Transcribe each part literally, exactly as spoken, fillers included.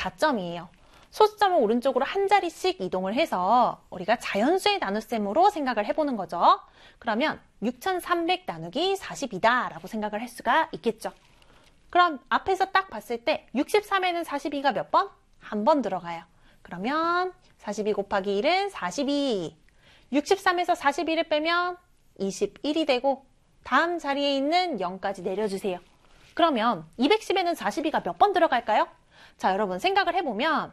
사 점이에요. 소수점을 오른쪽으로 한 자리씩 이동을 해서 우리가 자연수의 나눗셈으로 생각을 해보는 거죠. 그러면 육천삼백 나누기 사십이다 라고 생각을 할 수가 있겠죠. 그럼 앞에서 딱 봤을 때 육십삼에는 사십이가 몇 번? 한 번 들어가요. 그러면 사십이 곱하기 일은 사십이. 육십삼에서 사십일을 빼면 이십일이 되고 다음 자리에 있는 영까지 내려주세요. 그러면 이백십에는 사십이가 몇 번 들어갈까요? 자, 여러분 생각을 해보면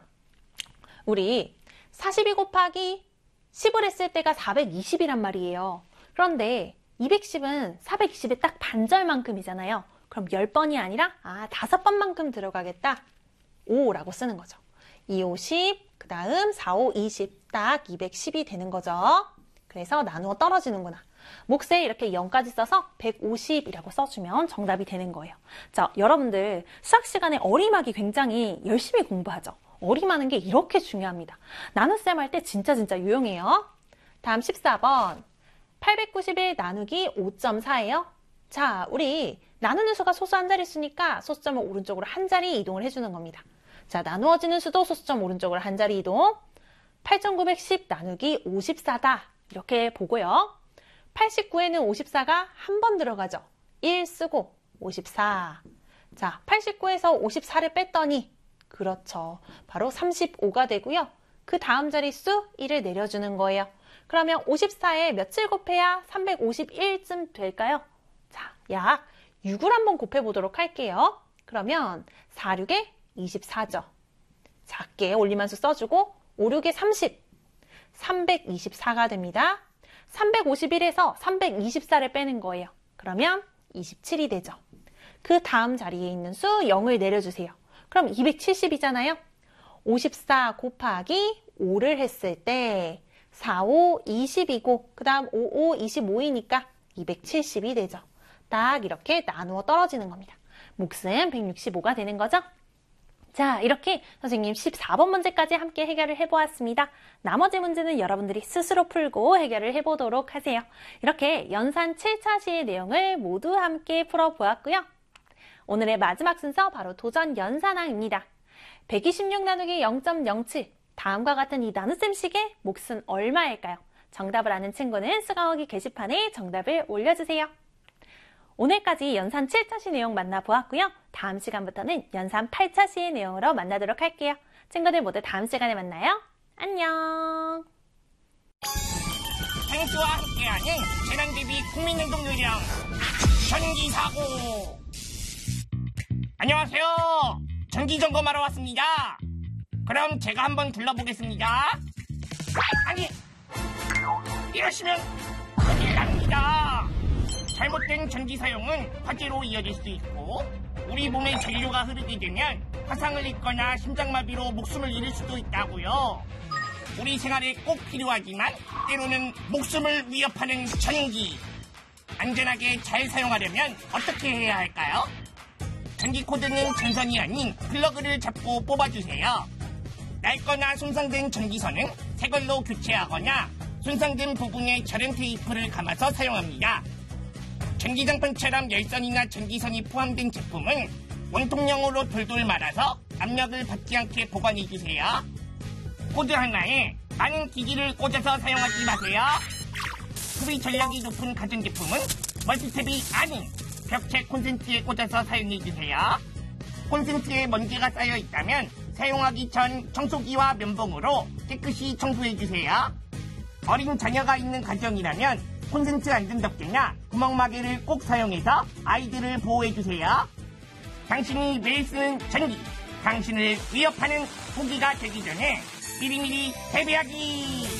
우리 사십이 곱하기 십을 했을 때가 사백이십이란 말이에요. 그런데 이백십은 사백이십의 딱 반절만큼이잖아요. 그럼 십 번이 아니라 아 다섯 번만큼 들어가겠다. 오라고 쓰는 거죠. 이, 오, 십, 그 다음 사, 오, 이십, 딱 이백십이 되는 거죠. 그래서 나누어 떨어지는구나. 몫에 이렇게 영까지 써서 백오십이라고 써주면 정답이 되는 거예요. 자, 여러분들 수학 시간에 어림하기 굉장히 열심히 공부하죠. 어림하는 게 이렇게 중요합니다. 나눗셈 할 때 진짜 진짜 유용해요. 다음 십사 번. 팔백구십일 나누기 오 점 사예요. 자, 우리 나누는 수가 소수 한 자릿수니까 소수점을 오른쪽으로 한 자리 이동을 해주는 겁니다. 자, 나누어지는 수도 소수점 오른쪽으로 한 자리 이동. 팔천구백십 나누기 오십사다. 이렇게 보고요. 팔십구에는 오십사가 한 번 들어가죠. 일 쓰고 오십사. 자, 팔십구에서 오십사를 뺐더니 그렇죠. 바로 삼십오가 되고요. 그 다음 자릿수 일을 내려주는 거예요. 그러면 오십사에 며칠 곱해야 삼백오십일쯤 될까요? 자, 약 육을 한번 곱해보도록 할게요. 그러면 사, 육에 이십사죠. 작게 올림한수 써주고 오, 육에 삼십, 삼백이십사가 됩니다. 삼백오십일에서 삼백이십사를 빼는 거예요. 그러면 이십칠이 되죠. 그 다음 자리에 있는 수 영을 내려주세요. 그럼 이백칠십이잖아요. 오십사 곱하기 오를 했을 때 사, 오, 이십이고 그 다음 오, 오, 이십오이니까 이백칠십이 되죠. 딱 이렇게 나누어 떨어지는 겁니다. 몫은 백육십오가 되는 거죠. 자, 이렇게 선생님 십사 번 문제까지 함께 해결을 해보았습니다. 나머지 문제는 여러분들이 스스로 풀고 해결을 해보도록 하세요. 이렇게 연산 칠 차 시의 내용을 모두 함께 풀어보았고요. 오늘의 마지막 순서 바로 도전 연산항입니다. 백이십육 나누기 영 점 영칠. 다음과 같은 이 나눗셈식의 몫은 얼마일까요? 정답을 아는 친구는 수강하기 게시판에 정답을 올려주세요. 오늘까지 연산 칠 차 시 내용 만나보았고요. 다음 시간부터는 연산 팔 차 시의 내용으로 만나도록 할게요. 친구들 모두 다음 시간에 만나요. 안녕. 행수와 함께하는 재난대비 국민행동 요령 전기사고. 안녕하세요. 전기점검하러 왔습니다. 그럼 제가 한번 둘러보겠습니다. 아니, 이러시면 큰일 납니다. 잘못된 전기 사용은 화재로 이어질 수 있고 우리 몸에 전류가 흐르게 되면 화상을 입거나 심장마비로 목숨을 잃을 수도 있다고요. 우리 생활에 꼭 필요하지만 때로는 목숨을 위협하는 전기. 안전하게 잘 사용하려면 어떻게 해야 할까요? 전기 코드는 전선이 아닌 플러그를 잡고 뽑아주세요. 낡거나 손상된 전기선은 새 걸로 교체하거나 손상된 부분에 절연 테이프를 감아서 사용합니다. 전기장판처럼 열선이나 전기선이 포함된 제품은 원통형으로 돌돌 말아서 압력을 받지 않게 보관해주세요. 코드 하나에 많은 기기를 꽂아서 사용하지 마세요. 소비 전략이 높은 가전제품은 멀티탭이 아닌 벽체 콘센트에 꽂아서 사용해주세요. 콘센트에 먼지가 쌓여있다면 사용하기 전 청소기와 면봉으로 깨끗이 청소해주세요. 어린 자녀가 있는 가정이라면 콘센트 안전 덮개나 구멍마개를 꼭 사용해서 아이들을 보호해주세요. 당신이 매일 쓰는 전기, 당신을 위협하는 포기가 되기 전에 미리미리 대비하기!